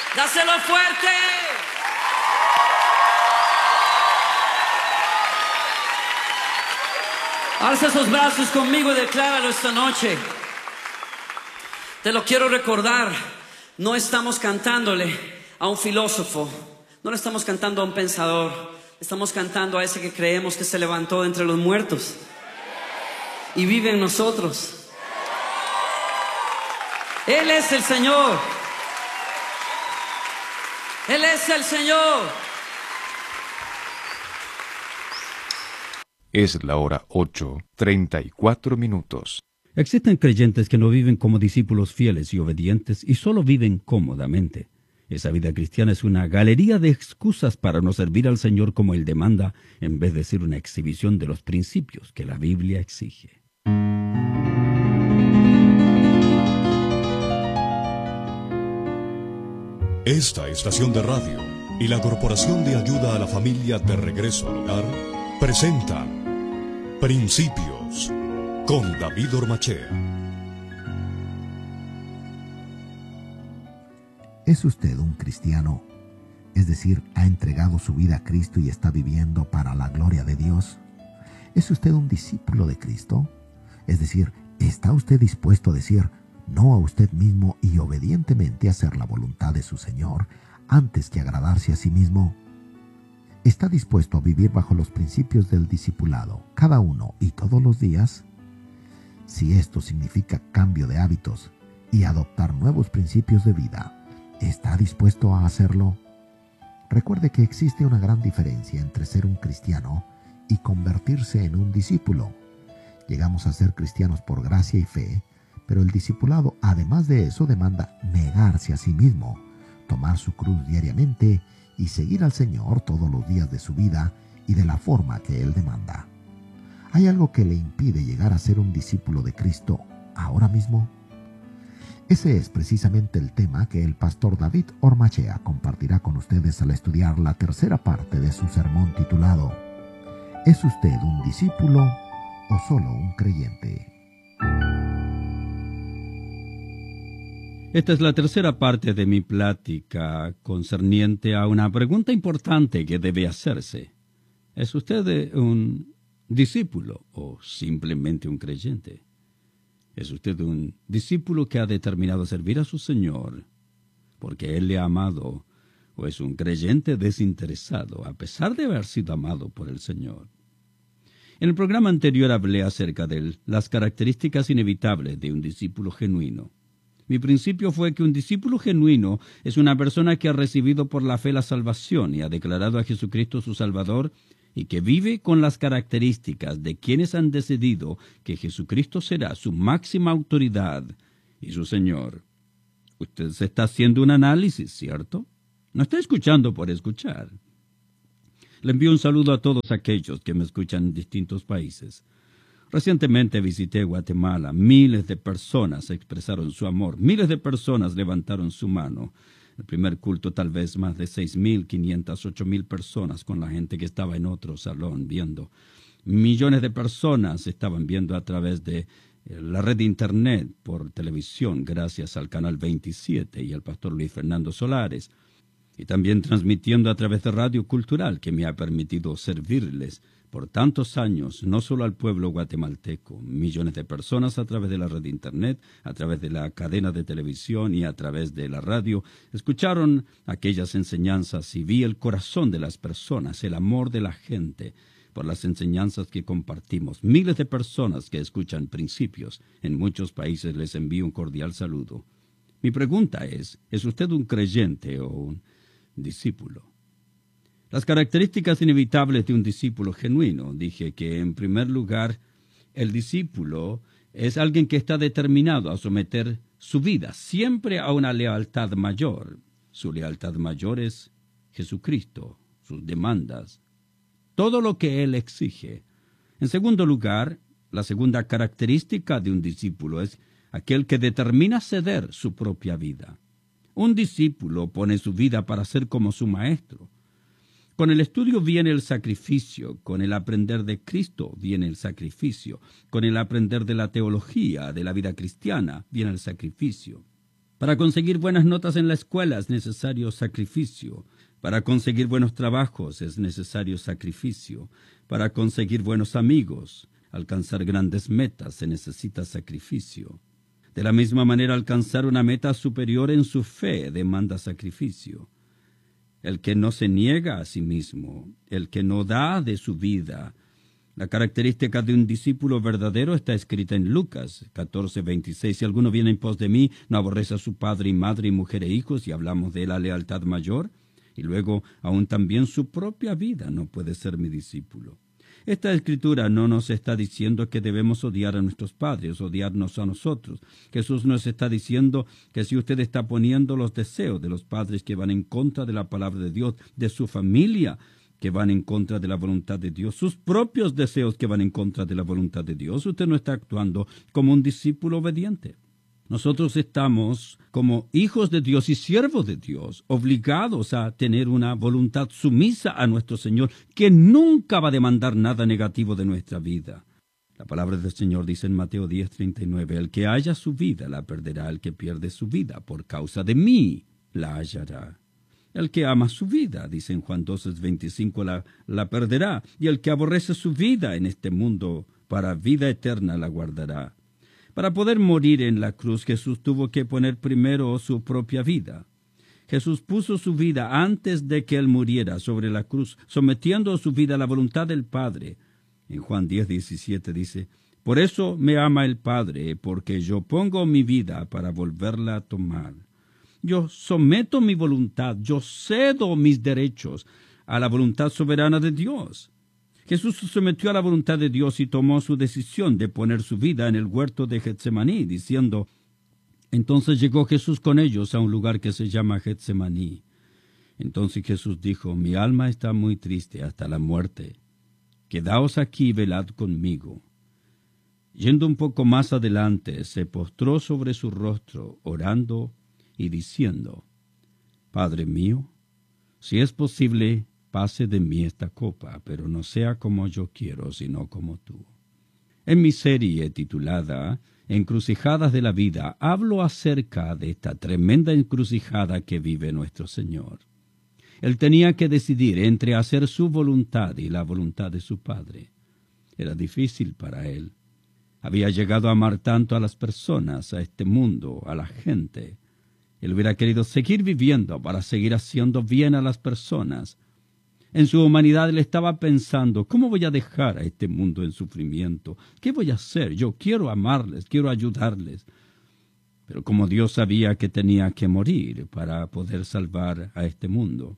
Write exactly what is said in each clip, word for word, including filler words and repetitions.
Dáselo fuerte. Alza esos brazos conmigo y decláralo esta noche. Te lo quiero recordar. No estamos cantándole a un filósofo. No le estamos cantando a un pensador. Estamos cantando a ese que creemos que se levantó de entre los muertos y vive en nosotros. Él es el Señor. Él es el Señor. Es la hora ocho, treinta y cuatro minutos. Existen creyentes que no viven como discípulos fieles y obedientes y solo viven cómodamente. Esa vida cristiana es una galería de excusas para no servir al Señor como Él demanda, en vez de ser una exhibición de los principios que la Biblia exige. Esta estación de radio y la Corporación de Ayuda a la Familia de Regreso al Hogar presentan Principios con David Ormachea. ¿Es usted un cristiano? Es decir, ¿ha entregado su vida a Cristo y está viviendo para la gloria de Dios? ¿Es usted un discípulo de Cristo? Es decir, ¿está usted dispuesto a decir no a usted mismo y obedientemente hacer la voluntad de su Señor antes que agradarse a sí mismo? ¿Está dispuesto a vivir bajo los principios del discipulado, cada uno y todos los días? Si esto significa cambio de hábitos y adoptar nuevos principios de vida, ¿está dispuesto a hacerlo? Recuerde que existe una gran diferencia entre ser un cristiano y convertirse en un discípulo. Llegamos a ser cristianos por gracia y fe, pero el discipulado, además de eso, demanda negarse a sí mismo, tomar su cruz diariamente y seguir al Señor todos los días de su vida y de la forma que Él demanda. ¿Hay algo que le impide llegar a ser un discípulo de Cristo ahora mismo? Ese es precisamente el tema que el pastor David Ormachea compartirá con ustedes al estudiar la tercera parte de su sermón titulado ¿Es usted un discípulo o solo un creyente? Esta es la tercera parte de mi plática concerniente a una pregunta importante que debe hacerse. ¿Es usted un discípulo o simplemente un creyente? ¿Es usted un discípulo que ha determinado servir a su Señor porque Él le ha amado, o es un creyente desinteresado a pesar de haber sido amado por el Señor? En el programa anterior hablé acerca de las características inevitables de un discípulo genuino. Mi principio fue que un discípulo genuino es una persona que ha recibido por la fe la salvación y ha declarado a Jesucristo su Salvador y que vive con las características de quienes han decidido que Jesucristo será su máxima autoridad y su Señor. Usted se está haciendo un análisis, ¿cierto? No está escuchando por escuchar. Le envío un saludo a todos aquellos que me escuchan en distintos países. Recientemente visité Guatemala. Miles de personas expresaron su amor. Miles de personas levantaron su mano. El primer culto tal vez más de seis mil quinientas, ocho mil personas con la gente que estaba en otro salón viendo. Millones de personas estaban viendo a través de la red de internet por televisión gracias al canal veintisiete y al pastor Luis Fernando Solares. Y también transmitiendo a través de Radio Cultural, que me ha permitido servirles por tantos años, no solo al pueblo guatemalteco, millones de personas a través de la red de internet, a través de la cadena de televisión y a través de la radio, escucharon aquellas enseñanzas y vi el corazón de las personas, el amor de la gente por las enseñanzas que compartimos. Miles de personas que escuchan Principios. En muchos países les envío un cordial saludo. Mi pregunta es, ¿es usted un creyente o un discípulo? Las características inevitables de un discípulo genuino. Dije que, en primer lugar, el discípulo es alguien que está determinado a someter su vida siempre a una lealtad mayor. Su lealtad mayor es Jesucristo, sus demandas, todo lo que Él exige. En segundo lugar, la segunda característica de un discípulo es aquel que determina ceder su propia vida. Un discípulo pone su vida para ser como su maestro. Con el estudio viene el sacrificio, con el aprender de Cristo viene el sacrificio, con el aprender de la teología, de la vida cristiana, viene el sacrificio. Para conseguir buenas notas en la escuela es necesario sacrificio. Para conseguir buenos trabajos es necesario sacrificio. Para conseguir buenos amigos, alcanzar grandes metas, se necesita sacrificio. De la misma manera, alcanzar una meta superior en su fe demanda sacrificio. El que no se niega a sí mismo, el que no da de su vida. La característica de un discípulo verdadero está escrita en Lucas catorce, veintiséis. Si alguno viene en pos de mí, no aborrece a su padre y madre y mujer e hijos, y hablamos de la lealtad mayor. Y luego, aún también su propia vida no puede ser mi discípulo. Esta escritura no nos está diciendo que debemos odiar a nuestros padres, odiarnos a nosotros. Jesús nos está diciendo que si usted está poniendo los deseos de los padres que van en contra de la palabra de Dios, de su familia, que van en contra de la voluntad de Dios, sus propios deseos que van en contra de la voluntad de Dios, usted no está actuando como un discípulo obediente. Nosotros estamos como hijos de Dios y siervos de Dios, obligados a tener una voluntad sumisa a nuestro Señor, que nunca va a demandar nada negativo de nuestra vida. La palabra del Señor dice en Mateo diez, treinta y nueve, el que haya su vida la perderá, el que pierde su vida por causa de mí la hallará. El que ama su vida, dice en Juan doce, veinticinco, la, la perderá, y el que aborrece su vida en este mundo, para vida eterna la guardará. Para poder morir en la cruz, Jesús tuvo que poner primero su propia vida. Jesús puso su vida antes de que él muriera sobre la cruz, sometiendo su vida a la voluntad del Padre. En Juan diez, diecisiete dice, por eso me ama el Padre, porque yo pongo mi vida para volverla a tomar. Yo someto mi voluntad, yo cedo mis derechos a la voluntad soberana de Dios. Jesús se sometió a la voluntad de Dios y tomó su decisión de poner su vida en el huerto de Getsemaní, diciendo, entonces llegó Jesús con ellos a un lugar que se llama Getsemaní. Entonces Jesús dijo, mi alma está muy triste hasta la muerte. Quedaos aquí y velad conmigo. Yendo un poco más adelante, se postró sobre su rostro, orando y diciendo, Padre mío, si es posible, pase de mí esta copa, pero no sea como yo quiero, sino como tú. En mi serie titulada Encrucijadas de la vida, hablo acerca de esta tremenda encrucijada que vive nuestro Señor. Él tenía que decidir entre hacer su voluntad y la voluntad de su Padre. Era difícil para él. Había llegado a amar tanto a las personas, a este mundo, a la gente. Él hubiera querido seguir viviendo para seguir haciendo bien a las personas. En su humanidad él estaba pensando, ¿cómo voy a dejar a este mundo en sufrimiento? ¿Qué voy a hacer? Yo quiero amarles, quiero ayudarles. Pero como Dios sabía que tenía que morir para poder salvar a este mundo.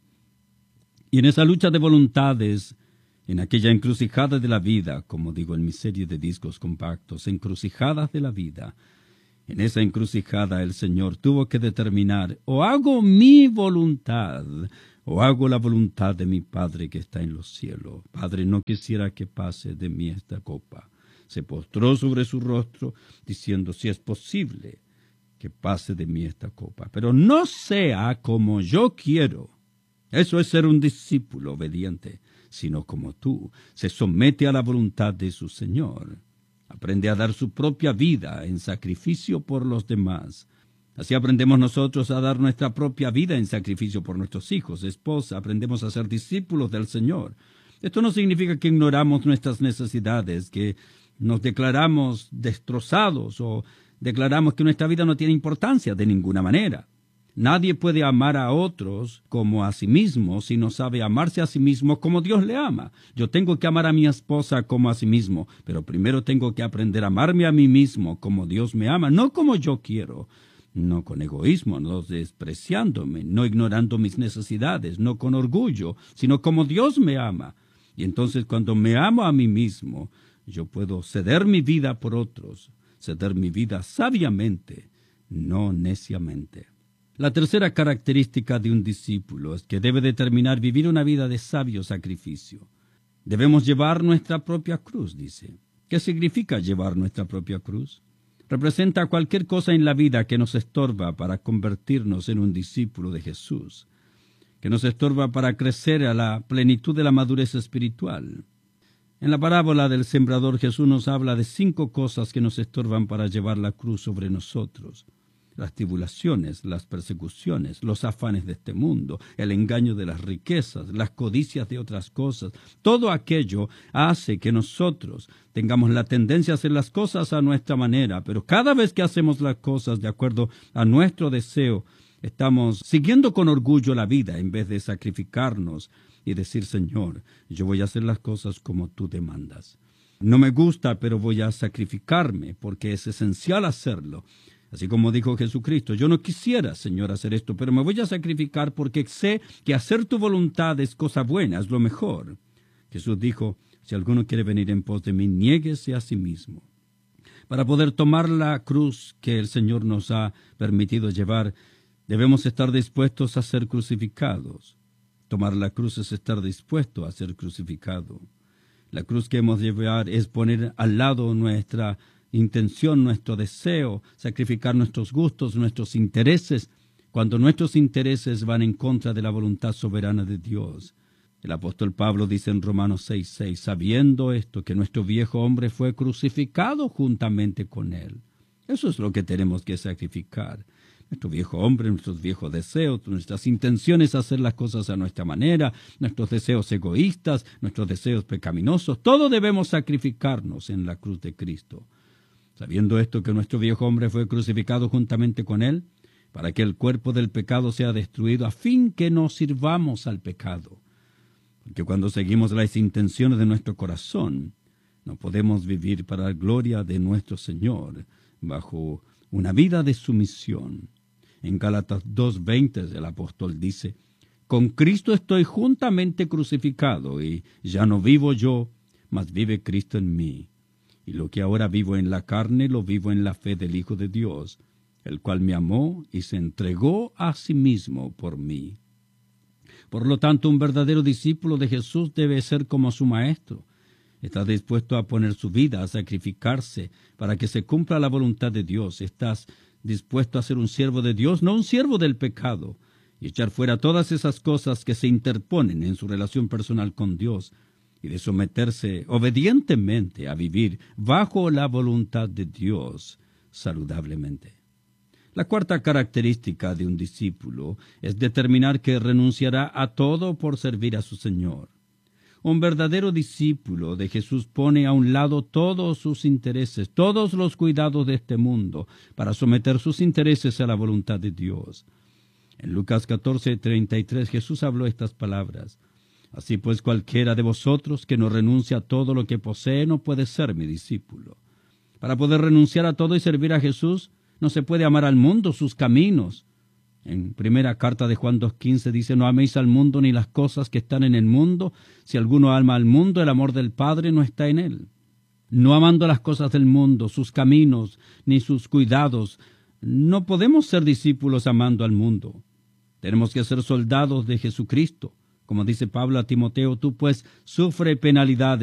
Y en esa lucha de voluntades, en aquella encrucijada de la vida, como digo en mi serie de discos compactos, encrucijadas de la vida, en esa encrucijada el Señor tuvo que determinar, o hago mi voluntad, o hago la voluntad de mi Padre que está en los cielos. Padre, no quisiera que pase de mí esta copa. Se postró sobre su rostro, diciendo, si es posible, que pase de mí esta copa, pero no sea como yo quiero. Eso es ser un discípulo obediente, sino como tú. Se somete a la voluntad de su Señor. Aprende a dar su propia vida en sacrificio por los demás. Así aprendemos nosotros a dar nuestra propia vida en sacrificio por nuestros hijos, esposa. Aprendemos a ser discípulos del Señor. Esto no significa que ignoramos nuestras necesidades, que nos declaramos destrozados o declaramos que nuestra vida no tiene importancia de ninguna manera. Nadie puede amar a otros como a sí mismo si no sabe amarse a sí mismo como Dios le ama. Yo tengo que amar a mi esposa como a sí mismo, pero primero tengo que aprender a amarme a mí mismo como Dios me ama, no como yo quiero. No con egoísmo, no despreciándome, no ignorando mis necesidades, no con orgullo, sino como Dios me ama. Y entonces cuando me amo a mí mismo, yo puedo ceder mi vida por otros, ceder mi vida sabiamente, no neciamente. La tercera característica de un discípulo es que debe determinar vivir una vida de sabio sacrificio. Debemos llevar nuestra propia cruz, dice. ¿Qué significa llevar nuestra propia cruz? Representa cualquier cosa en la vida que nos estorba para convertirnos en un discípulo de Jesús, que nos estorba para crecer a la plenitud de la madurez espiritual. En la parábola del sembrador, Jesús nos habla de cinco cosas que nos estorban para llevar la cruz sobre nosotros. las tribulaciones, las persecuciones, los afanes de este mundo, el engaño de las riquezas, las codicias de otras cosas. Todo aquello hace que nosotros tengamos la tendencia a hacer las cosas a nuestra manera, pero cada vez que hacemos las cosas de acuerdo a nuestro deseo, estamos siguiendo con orgullo la vida en vez de sacrificarnos y decir, Señor, yo voy a hacer las cosas como tú demandas. No me gusta, pero voy a sacrificarme porque es esencial hacerlo. Así como dijo Jesucristo, yo no quisiera, Señor, hacer esto, pero me voy a sacrificar porque sé que hacer tu voluntad es cosa buena, es lo mejor. Jesús dijo, si alguno quiere venir en pos de mí, niéguese a sí mismo. Para poder tomar la cruz que el Señor nos ha permitido llevar, debemos estar dispuestos a ser crucificados. Tomar la cruz es estar dispuesto a ser crucificado. La cruz que hemos de llevar es poner al lado nuestra intención, nuestro deseo, sacrificar nuestros gustos, nuestros intereses, cuando nuestros intereses van en contra de la voluntad soberana de Dios. El apóstol Pablo dice en Romanos seis seis, sabiendo esto, que nuestro viejo hombre fue crucificado juntamente con él. Eso es lo que tenemos que sacrificar. Nuestro viejo hombre, nuestros viejos deseos, nuestras intenciones, hacer las cosas a nuestra manera, nuestros deseos egoístas, nuestros deseos pecaminosos, todo debemos sacrificarnos en la cruz de Cristo. Sabiendo esto, que nuestro viejo hombre fue crucificado juntamente con él, para que el cuerpo del pecado sea destruido, a fin que no sirvamos al pecado. Porque cuando seguimos las intenciones de nuestro corazón, no podemos vivir para la gloria de nuestro Señor, bajo una vida de sumisión. En Gálatas dos veinte el apóstol dice, con Cristo estoy juntamente crucificado, y ya no vivo yo, mas vive Cristo en mí. Y lo que ahora vivo en la carne, lo vivo en la fe del Hijo de Dios, el cual me amó y se entregó a sí mismo por mí. Por lo tanto, un verdadero discípulo de Jesús debe ser como su Maestro. Está dispuesto a poner su vida, a sacrificarse, para que se cumpla la voluntad de Dios. Estás dispuesto a ser un siervo de Dios, no un siervo del pecado, y echar fuera todas esas cosas que se interponen en su relación personal con Dios, y de someterse obedientemente a vivir bajo la voluntad de Dios saludablemente. La cuarta característica de un discípulo es determinar que renunciará a todo por servir a su Señor. Un verdadero discípulo de Jesús pone a un lado todos sus intereses, todos los cuidados de este mundo, para someter sus intereses a la voluntad de Dios. En Lucas catorce treinta y tres Jesús habló estas palabras. Así pues, cualquiera de vosotros que no renuncia a todo lo que posee no puede ser mi discípulo. Para poder renunciar a todo y servir a Jesús, no se puede amar al mundo, sus caminos. En primera carta de Juan dos quince dice, no améis al mundo ni las cosas que están en el mundo. Si alguno ama al mundo, el amor del Padre no está en él. No amando las cosas del mundo, sus caminos, ni sus cuidados, no podemos ser discípulos amando al mundo. Tenemos que ser soldados de Jesucristo. Como dice Pablo a Timoteo, tú pues sufre penalidades